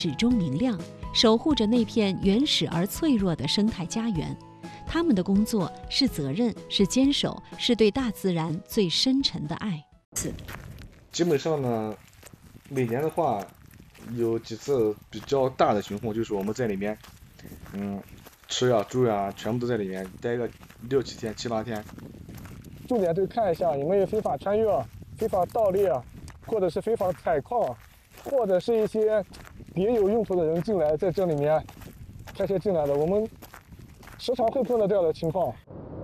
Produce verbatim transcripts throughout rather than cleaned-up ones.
始终明亮，守护着那片原始而脆弱的生态家园。他们的工作是责任，是坚守，是对大自然最深沉的爱。 基本上呢，每年的话，有几次比较大的巡护，就是我们在里面，嗯，吃呀、住呀，全部都在里面待个六七天、七八天。 重点就看一下有没有非法穿越、非法盗猎，或者是非法采矿，或者是一些别有用途的人进来，在这里面开车进来的，我们时常会碰到这样的情况。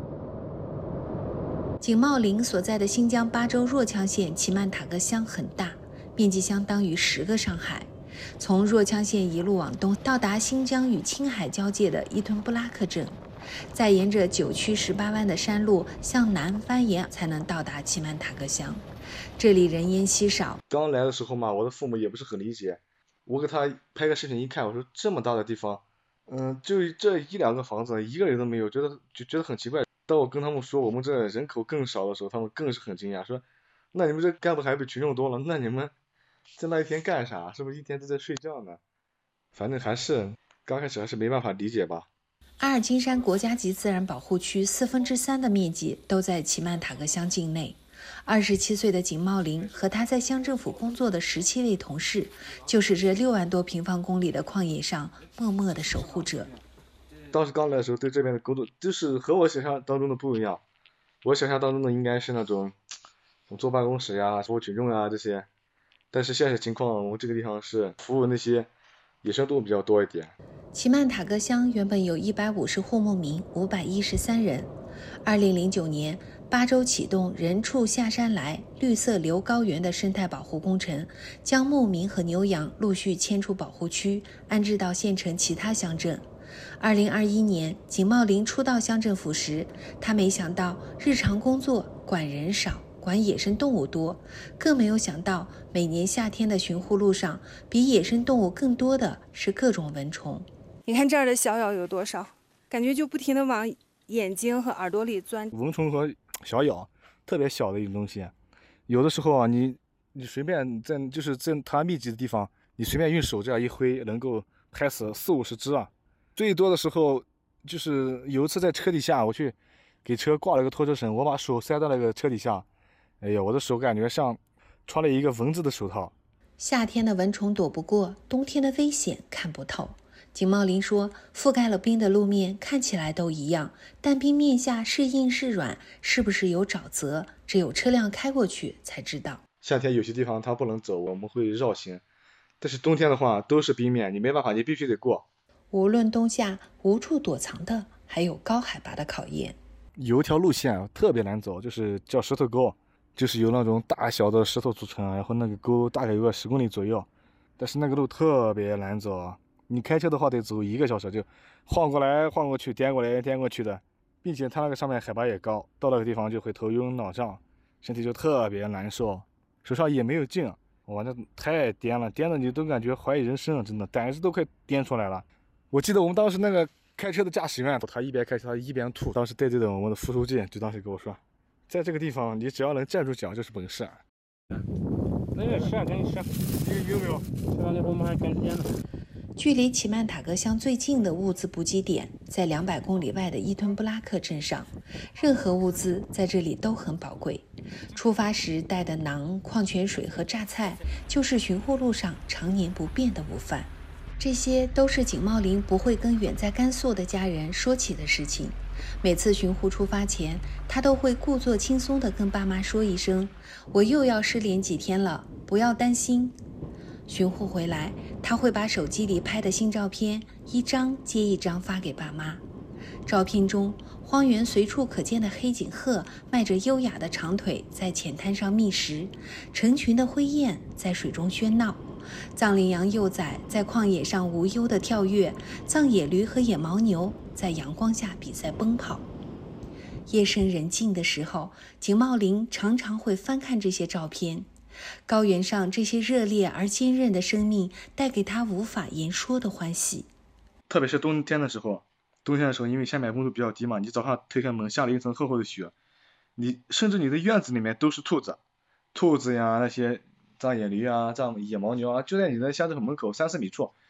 景茂林所在的新疆巴州若羌县齐曼塔格乡很大，面积相当于十个上海。从若羌县一路往东，到达新疆与青海交界的伊吞布拉克镇，再沿着九曲十八弯的山路向南蜿蜒，才能到达齐曼塔格乡。这里人烟稀少。 刚来的时候嘛，我的父母也不是很理解，我给他拍个视频一看，我说这么大的地方，嗯，就这一两个房子，一个人都没有，觉得就觉得很奇怪。当我跟他们说我们这人口更少的时候，他们更是很惊讶，说那你们这干部还比群众多了，那你们在那一天干啥？是不是一天都在睡觉呢？反正还是刚开始还是没办法理解吧。 阿尔金山国家级自然保护区四分之三的面积都在齐曼塔格乡境内。二十七岁的景茂林和他在乡政府工作的十七位同事，就是这六万多平方公里的旷野上默默的守护者。 当时刚来的时候，对这边的工作就是和我想象当中的不一样。我想象当中的应该是那种坐办公室呀、服务群众啊这些，但是现实情况，我这个地方是服务那些野生动物比较多一点。 齐曼塔格乡原本有一百五十户牧民，五百一十三人。二零零九年，巴州启动人畜下山来绿色流高原的生态保护工程，将牧民和牛羊陆续迁出保护区，安置到县城其他乡镇。二零二一年，景茂林初到乡政府时，他没想到日常工作管人少，管野生动物多，更没有想到每年夏天的巡护路上，比野生动物更多的是各种蚊虫。 你看这儿的小咬有多少，感觉就不停地往眼睛和耳朵里钻。 蚊虫和小咬特别小的一种东西，有的时候啊，你你随便在就是在它密集的地方，你随便用手这样一挥，能够拍死四五十只啊。最多的时候就是有一次在车底下，我去给车挂了个拖车绳，我把手塞到那个车底下，哎呀，我的手感觉像穿了一个蚊子的手套。 夏天的蚊虫躲不过，冬天的危险看不透。景茂林说，覆盖了冰的路面看起来都一样，但冰面下是硬是软，是不是有沼泽，只有车辆开过去才知道。 夏天有些地方它不能走，我们会绕行，但是冬天的话都是冰面，你没办法，你必须得过。 无论冬夏，无处躲藏的还有高海拔的考验。 有一条路线特别难走，就是叫石头沟，就是由那种大小的石头组成，然后那个沟大概有个十公里左右，但是那个路特别难走，你开车的话得走一个小时，就晃过来晃过去，颠过来颠过去的，并且它那个上面海拔也高，到那个地方就会头晕脑胀，身体就特别难受，手上也没有劲，哇，那太颠了，颠的你都感觉怀疑人生了，真的胆子都快颠出来了。我记得我们当时那个开车的驾驶员，他一边开车他一边吐，当时带队的我们的副书记就当时跟我说，在这个地方你只要能站住脚就是本事。 那也吃啊，赶紧吃，你有没有？吃完了以后我们还赶时间呢。 距离齐曼塔格乡最近的物资补给点在两百公里外的伊吞布拉克镇上，任何物资在这里都很宝贵。出发时带的馕、矿泉水和榨菜，就是巡护路上常年不变的午饭。这些都是景茂林不会跟远在甘肃的家人说起的事情。每次巡护出发前，他都会故作轻松地跟爸妈说一声：“我又要失联几天了，不要担心。”巡护回来，他会把手机里拍的新照片一张接一张发给爸妈。照片中，荒原随处可见的黑颈鹤迈着优雅的长腿在浅滩上觅食，成群的灰雁在水中喧闹。藏羚羊幼崽在旷野上无忧地跳跃，藏野驴和野牦牛在阳光下比赛奔跑。夜深人静的时候，景茂林常常会翻看这些照片。高原上这些热烈而坚韧的生命带给他无法言说的欢喜。 特别是冬天的时候，冬天的时候因为下面温度比较低嘛，你早上推开门下了一层厚厚的雪，你甚至你的院子里面都是兔子，兔子呀那些藏野驴啊、藏野牦牛啊，就在你的乡镇门口三四米处，